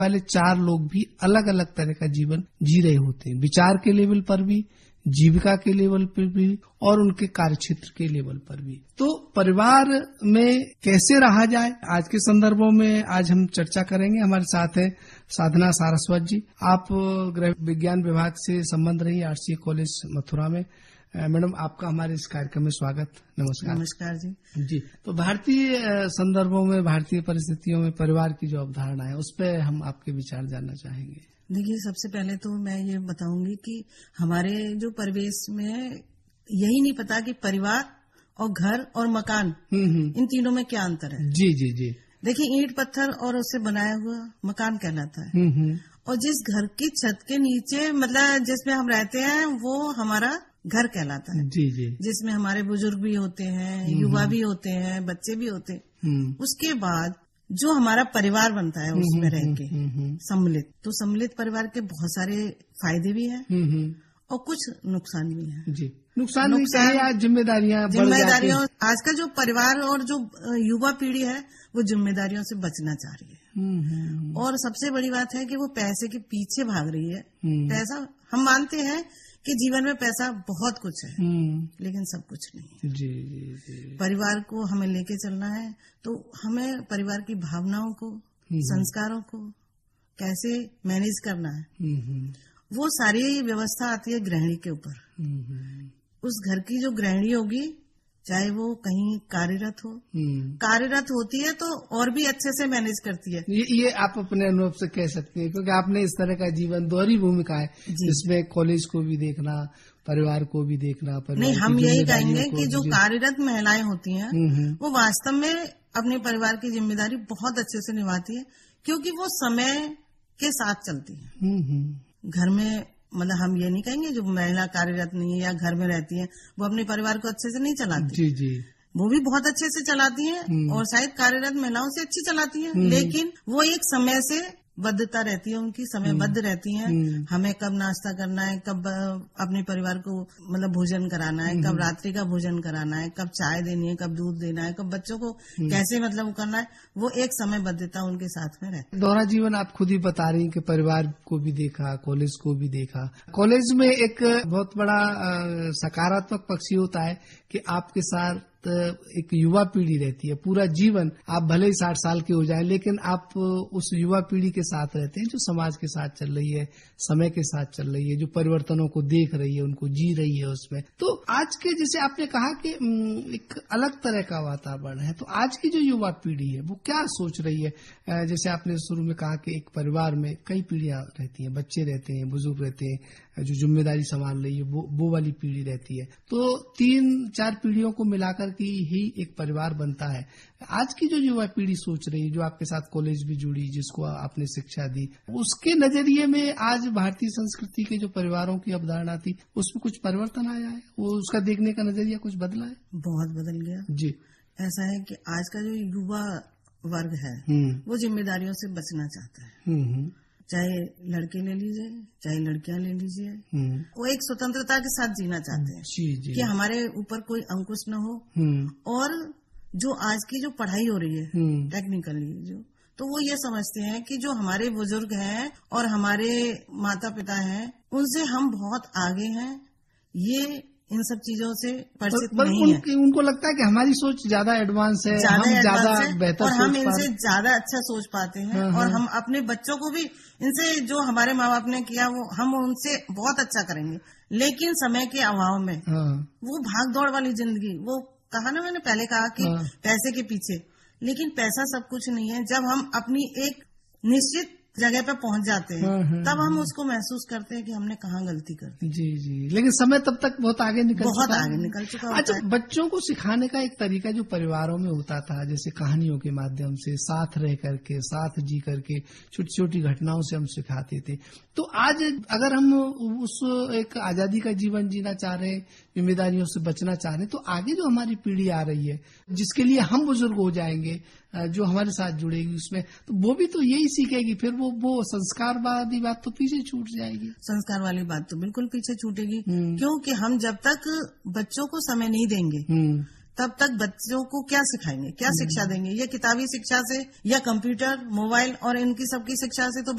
पहले 4 लोग भी अलग अलग तरह का जीवन जी रहे होते हैं, विचार के लेवल पर भी, जीविका के लेवल पर भी और उनके कार्यक्षेत्र के लेवल पर भी। तो परिवार में कैसे रहा जाए, आज के संदर्भों में आज हम चर्चा करेंगे। हमारे साथ है साधना सारस्वत जी। आप गृह विज्ञान विभाग से संबंध रही आरसीए कॉलेज मथुरा में। मैडम, आपका हमारे इस कार्यक्रम में स्वागत। नमस्कार। नमस्कार जी। जी, तो भारतीय संदर्भों में, भारतीय परिस्थितियों में परिवार की जो अवधारणा है उस पर हम आपके विचार जानना चाहेंगे। देखिए, सबसे पहले तो मैं ये बताऊंगी कि हमारे जो परिवेश में यही नहीं पता कि परिवार और घर और मकान इन तीनों में क्या अंतर है। जी जी जी। देखिए, ईंट पत्थर और उससे बनाया हुआ मकान कहलाता है, और जिस घर की छत के नीचे मतलब जिसमें हम रहते हैं वो हमारा घर कहलाता है। जी जी। जिसमें हमारे बुजुर्ग भी होते हैं, युवा भी होते हैं, बच्चे भी होते हैं। उसके बाद जो हमारा परिवार बनता है उसमें रह के सम्मिलित, तो सम्मिलित परिवार के बहुत सारे फायदे भी हैं और कुछ नुकसान भी हैं। जी, नुकसान या जिम्मेदारियां। आज का जो परिवार और जो युवा पीढ़ी है वो जिम्मेदारियों से बचना चाह रही है, और सबसे बड़ी बात है कि वो पैसे के पीछे भाग रही है। पैसा, हम मानते हैं कि जीवन में पैसा बहुत कुछ है, लेकिन सब कुछ नहीं है। जी जी जी। परिवार को हमें लेके चलना है, तो हमें परिवार की भावनाओं को, संस्कारों को कैसे मैनेज करना है, वो सारी व्यवस्था आती है गृहिणी के ऊपर। उस घर की जो गृहिणी होगी, चाहे वो कहीं कार्यरत होती है तो और भी अच्छे से मैनेज करती है। ये आप अपने अनुभव से कह सकते हैं, क्योंकि आपने इस तरह का जीवन, दोहरी भूमिका है जिसमें कॉलेज को भी देखना, परिवार को भी देखना। नहीं, हम यही कहेंगे कि जो कार्यरत महिलाएं होती हैं वो वास्तव में अपने परिवार की जिम्मेदारी बहुत अच्छे से निभाती है, क्योंकि वो समय के साथ चलती है। घर में मतलब हम ये नहीं कहेंगे जो महिला कार्यरत नहीं है या घर में रहती है वो अपने परिवार को अच्छे से नहीं चलाती। जी जी। वो भी बहुत अच्छे से चलाती हैं और शायद कार्यरत महिलाओं से अच्छी चलाती हैं, लेकिन वो एक समय से बद्धता रहती है, उनकी समयबद्ध रहती हैं। हमें कब नाश्ता करना है, कब अपने परिवार को मतलब भोजन कराना है, कब रात्रि का भोजन कराना है, कब चाय देनी है, कब दूध देना है, कब बच्चों को कैसे मतलब करना है, वो एक समयबद्धता उनके साथ में रहती है। दोहरा जीवन आप खुद ही बता रही हैं कि परिवार को भी देखा, कॉलेज को भी देखा। कॉलेज में एक बहुत बड़ा सकारात्मक पक्ष होता है कि आपके साथ एक युवा पीढ़ी रहती है। पूरा जीवन आप भले ही 60 साल के हो जाए, लेकिन आप उस युवा पीढ़ी के साथ रहते हैं जो समाज के साथ चल रही है, समय के साथ चल रही है, जो परिवर्तनों को देख रही है, उनको जी रही है उसमें। तो आज के, जैसे आपने कहा कि एक अलग तरह का वातावरण है, तो आज की जो युवा पीढ़ी है वो क्या सोच रही है? जैसे आपने शुरू में कहा कि एक परिवार में कई पीढ़ियां रहती हैं, बच्चे रहते हैं, बुजुर्ग रहते हैं, जो जिम्मेदारी संभाल रही है वो वाली पीढ़ी रहती है। तो 3-4 पीढ़ियों को मिलाकर की ही एक परिवार बनता है। आज की जो युवा पीढ़ी सोच रही है, जो आपके साथ कॉलेज भी जुड़ी, जिसको आपने शिक्षा दी, उसके नजरिए में आज भारतीय संस्कृति के जो परिवारों की अवधारणा थी उसमें कुछ परिवर्तन आया है? वो उसका देखने का नजरिया कुछ बदला है? बहुत बदल गया जी। ऐसा है कि आज का जो युवा वर्ग है वो जिम्मेदारियों से बचना चाहता है। चाहे लड़के ले लीजिए, चाहे लड़कियां ले लीजिए, वो एक स्वतंत्रता के साथ जीना चाहते हैं। जी जी। कि हमारे ऊपर कोई अंकुश न हो। और जो आज की जो पढ़ाई हो रही है टेक्निकली तो वो ये समझते हैं कि जो हमारे बुजुर्ग हैं और हमारे माता पिता हैं उनसे हम बहुत आगे हैं, ये इन सब चीजों से परिचित नहीं है। उनको लगता है कि हमारी सोच ज्यादा एडवांस है, हम ज्यादा बेहतर और हम इनसे ज्यादा अच्छा सोच पाते हैं। और हम अपने बच्चों को भी इनसे, जो हमारे माँ बाप ने किया वो हम उनसे बहुत अच्छा करेंगे, लेकिन समय के अभाव में वो भाग दौड़ वाली जिंदगी, वो कहा ना, मैंने पहले कहा कि पैसे के पीछे, लेकिन पैसा सब कुछ नहीं है। जब हम अपनी एक निश्चित जगह पे पहुंच जाते हैं तब हम उसको महसूस करते हैं कि हमने कहाँ गलती कर दी। जी जी। लेकिन समय तब तक बहुत आगे निकल चुका है। अच्छा, बच्चों को सिखाने का एक तरीका जो परिवारों में होता था, जैसे कहानियों के माध्यम से, साथ रह करके, साथ जी करके, छोटी छोटी घटनाओं से हम सिखाते थे। तो आज अगर हम उस एक आजादी का जीवन जीना चाह रहे हैं, जिम्मेदारियों से बचना चाह रहे हैं, तो आगे जो हमारी पीढ़ी आ रही है, जिसके लिए हम बुजुर्ग हो जाएंगे, जो हमारे साथ जुड़ेगी उसमें, तो वो भी तो यही सीखेगी। फिर वो संस्कारवादी बात तो पीछे छूट जाएगी। संस्कार वाली बात तो बिल्कुल पीछे छूटेगी, क्योंकि हम जब तक बच्चों को समय नहीं देंगे, तब तक बच्चों को क्या सिखाएंगे, क्या शिक्षा देंगे? ये किताबी शिक्षा से या कंप्यूटर, मोबाइल और इनकी सबकी शिक्षा से तो